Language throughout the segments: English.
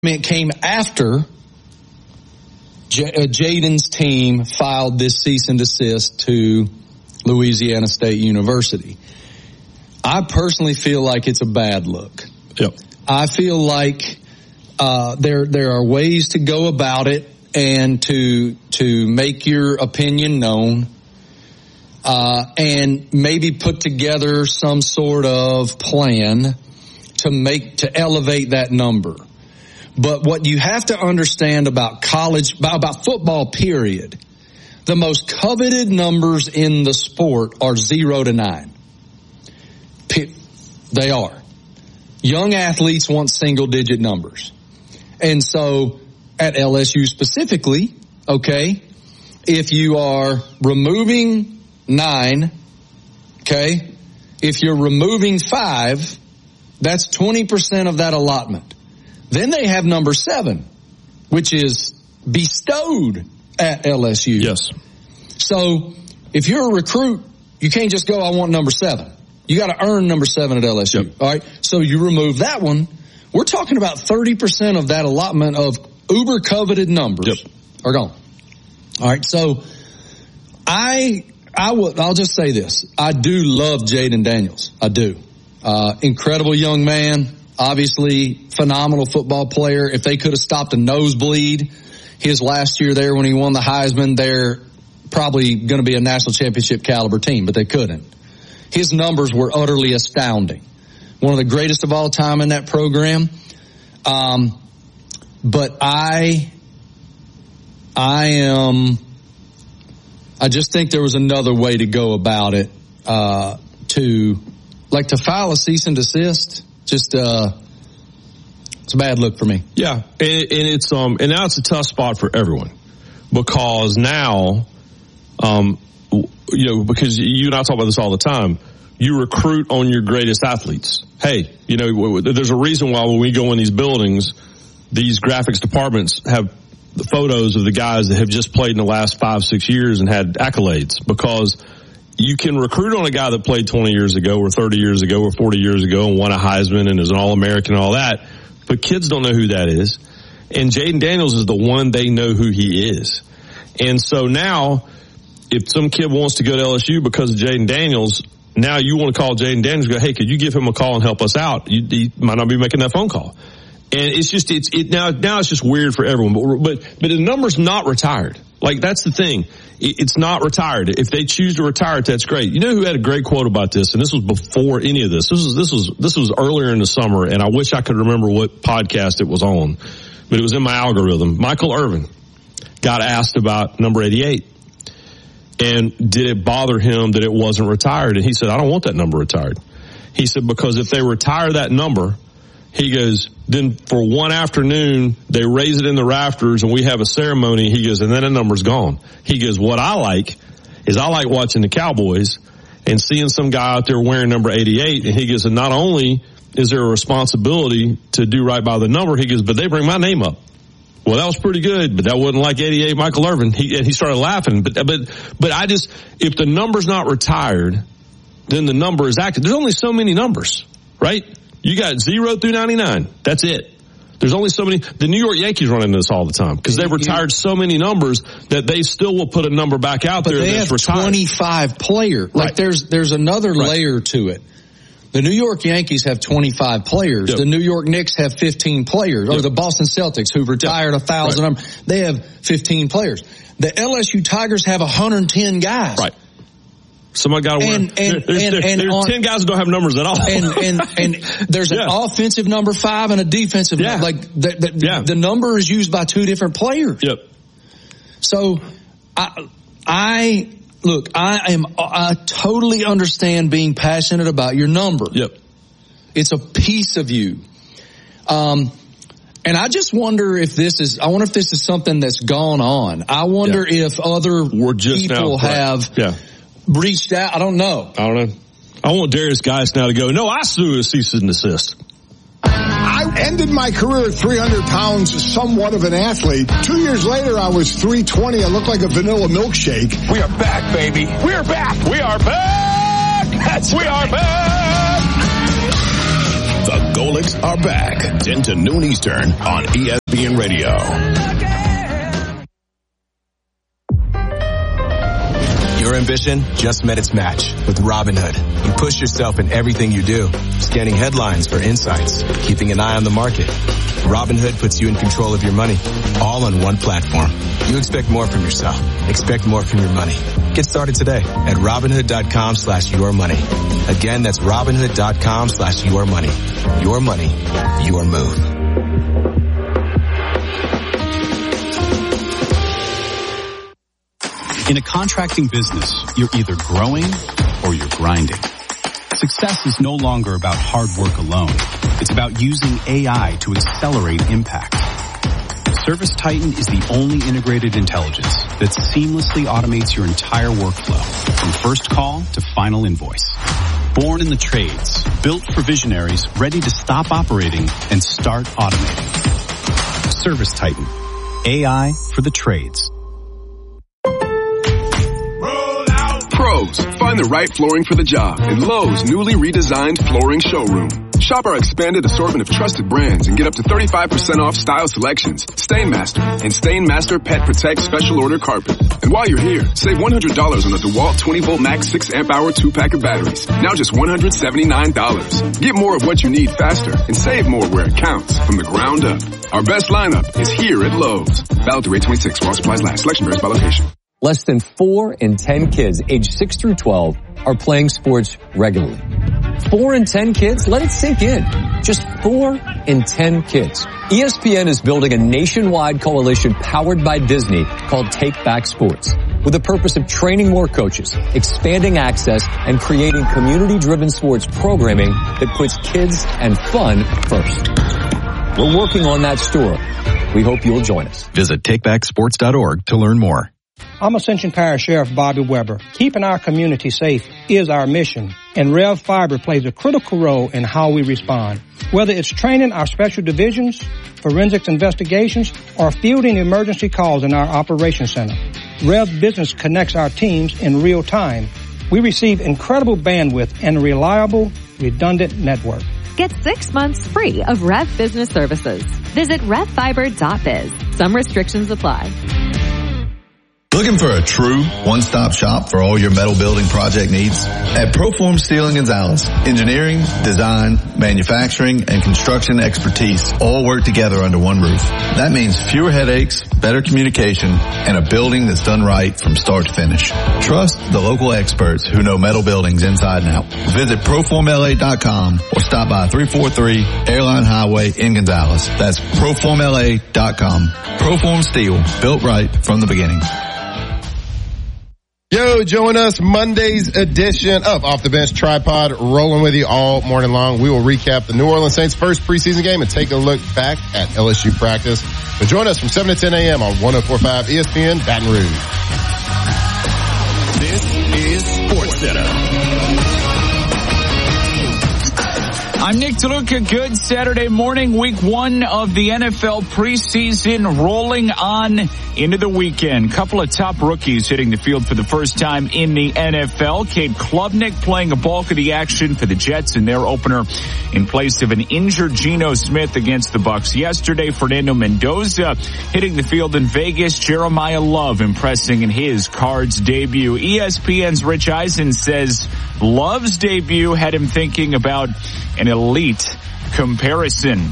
It came after Jaden's team filed this cease and desist to Louisiana State University. I personally feel like it's a bad look. Yep. I feel like there are ways to go about it and to make your opinion known, and maybe put together some sort of plan to elevate that number. But what you have to understand about about football, period, the most coveted numbers in the sport are 0 to 9. They are. Young athletes want single-digit numbers. And so at LSU specifically, okay, if you are removing 9, okay, if you're removing 5, that's 20% of that allotment. Then they have number 7, which is bestowed at LSU. Yes. So if you're a recruit, you can't just go, I want number 7. You got to earn number 7 at LSU. Yep. All right. So you remove that one. We're talking about 30% of that allotment of uber coveted numbers are gone. All right. So I'll just say this. I do love Jaden Daniels. I do. Incredible young man. Obviously, phenomenal football player. If they could have stopped a nosebleed his last year there when he won the Heisman, they're probably going to be a national championship caliber team, but they couldn't. His numbers were utterly astounding. One of the greatest of all time in that program. But I just think there was another way to go about it, to file a cease and desist. Just, it's a bad look for me. Yeah. And it's, and now it's a tough spot for everyone because now, because you and I talk about this all the time, you recruit on your greatest athletes. Hey, there's a reason why when we go in these buildings, these graphics departments have the photos of the guys that have just played in the last 5-6 years and had accolades, because you can recruit on a guy that played 20 years ago or 30 years ago or 40 years ago and won a Heisman and is an All-American and all that, but kids don't know who that is. And Jaden Daniels is the one they know who he is. And so now, if some kid wants to go to LSU because of Jaden Daniels, now you want to call Jaden Daniels and go, hey, could you give him a call and help us out? You might not be making that phone call. And it's just, now it's just weird for everyone. But the number's not retired. Like, that's the thing. It's not retired. If they choose to retire it, that's great. You know who had a great quote about this? And this was before any of this. This was earlier in the summer, and I wish I could remember what podcast it was on, but it was in my algorithm. Michael Irvin got asked about number 88. And did it bother him that it wasn't retired? And he said, I don't want that number retired. He said, because if they retire that number, he goes, then for one afternoon, they raise it in the rafters and we have a ceremony. He goes, and then the number's gone. He goes, what I like is I like watching the Cowboys and seeing some guy out there wearing number 88. And he goes, and not only is there a responsibility to do right by the number, he goes, but they bring my name up. Well, that was pretty good, but that wasn't like 88 Michael Irvin. He started laughing. But I just, if the number's not retired, then the number is active. There's only so many numbers, right? You got 0 through 99. That's it. There's only so many. The New York Yankees run into this all the time because they've retired so many numbers that they still will put a number back out there that's retired. They have 25 players. Like, there's another layer to it. The New York Yankees have 25 players. Yep. The New York Knicks have 15 players. Yep. Or the Boston Celtics, who've retired 1,000. Right. They have 15 players. The LSU Tigers have 110 guys. Right. Somebody got to win. There's 10 guys that don't have numbers at all. And there's an offensive number 5 and a defensive number. Like, the number is used by 2 different players. Yep. So, I totally understand being passionate about your number. Yep. It's a piece of you. And I just wonder if this is something that's gone on. I wonder if other people have reached out. I don't know. I want Darius Geis now to go, no, I sue a cease and desist. I ended my career at 300 pounds, somewhat of an athlete. 2 years later, I was 320. I looked like a vanilla milkshake. We are back, baby. We are back. We are back. We are back. The Golden Bullocks are back 10 to noon Eastern on ESPN Radio. Your ambition just met its match with Robinhood. You push yourself in everything you do, scanning headlines for insights, keeping an eye on the market. Robinhood puts you in control of your money, all on one platform. You expect more from yourself. Expect more from your money. Get started today at Robinhood.com/yourmoney. Again, that's Robinhood.com/yourmoney. Your money, your move. In a contracting business, you're either growing or you're grinding. Success is no longer about hard work alone. It's about using AI to accelerate impact. ServiceTitan is the only integrated intelligence that seamlessly automates your entire workflow, from first call to final invoice. Born in the trades, built for visionaries ready to stop operating and start automating. ServiceTitan, AI for the trades. Pros, find the right flooring for the job in Lowe's newly redesigned flooring showroom. Shop our expanded assortment of trusted brands and get up to 35% off style selections, Stainmaster, and Stainmaster Pet Protect Special Order Carpet. And while you're here, save $100 on the DeWalt 20-volt max 6-amp-hour 2-pack of batteries. Now just $179. Get more of what you need faster and save more where it counts from the ground up. Our best lineup is here at Lowe's. Valid through 8/26 while supplies last. Selection varies by location. Less than 4 in 10 kids aged 6 through 12 are playing sports regularly. 4 in 10 kids? Let it sink in. Just 4 in 10 kids. ESPN is building a nationwide coalition powered by Disney called Take Back Sports, with the purpose of training more coaches, expanding access, and creating community-driven sports programming that puts kids and fun first. We're working on that story. We hope you'll join us. Visit takebacksports.org to learn more. I'm Ascension Parish Sheriff Bobby Weber. Keeping our community safe is our mission, and Rev Fiber plays a critical role in how we respond. Whether it's training our special divisions, forensics investigations, or fielding emergency calls in our operations center, Rev Business connects our teams in real time. We receive incredible bandwidth and a reliable, redundant network. Get 6 months free of Rev Business services. Visit revfiber.biz. Some restrictions apply. Looking for a true one-stop shop for all your metal building project needs? At Proform Steel & Gonzalez, engineering, design, manufacturing, and construction expertise all work together under one roof. That means fewer headaches, better communication, and a building that's done right from start to finish. Trust the local experts who know metal buildings inside and out. Visit ProformLA.com or stop by 343 Airline Highway in Gonzalez. That's ProformLA.com. Proform Steel, built right from the beginning. Yo, join us Monday's edition of Off the Bench Tripod, rolling with you all morning long. We will recap the New Orleans Saints' first preseason game and take a look back at LSU practice. So join us from 7 to 10 a.m. on 104.5 ESPN Baton Rouge. This is SportsCenter. I'm Nick DeLuca. Good Saturday morning. Week 1 of the NFL preseason rolling on into the weekend. Couple of top rookies hitting the field for the first time in the NFL. Cade Klubnik playing a bulk of the action for the Jets in their opener in place of an injured Geno Smith against the Bucs yesterday. Fernando Mendoza hitting the field in Vegas. Jeremiah Love impressing in his Cards debut. ESPN's Rich Eisen says Love's debut had him thinking about an elite comparison.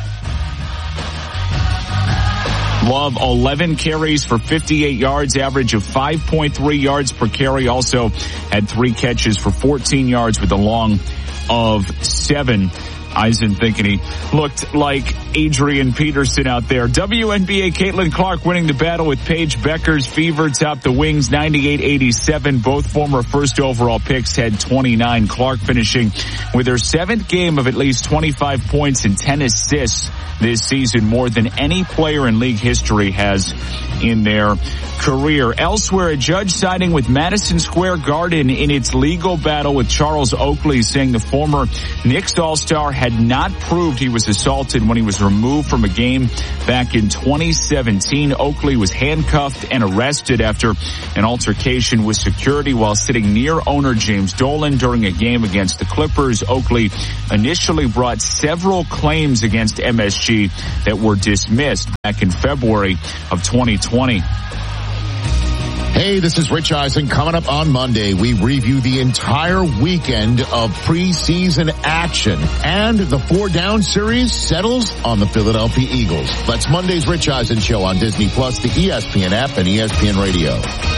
Love 11 carries for 58 yards, average of 5.3 yards per carry. Also had 3 catches for 14 yards with a long of 7. Eisen thinking he looked like Adrian Peterson out there. WNBA Caitlin Clark winning the battle with Paige Beckers. Fever topped the Wings 98-87. Both former first overall picks had 29. Clark finishing with her 7th game of at least 25 points and 10 assists this season, more than any player in league history has in their career. Elsewhere, a judge siding with Madison Square Garden in its legal battle with Charles Oakley, saying the former Knicks All-Star had not proved he was assaulted when he was removed from a game back in 2017. Oakley was handcuffed and arrested after an altercation with security while sitting near owner James Dolan during a game against the Clippers. Oakley initially brought several claims against MSG that were dismissed back in February of 2020. Hey, this is Rich Eisen. Coming up on Monday, we review the entire weekend of preseason action. And the 4-down series settles on the Philadelphia Eagles. That's Monday's Rich Eisen Show on Disney Plus, the ESPN app, and ESPN Radio.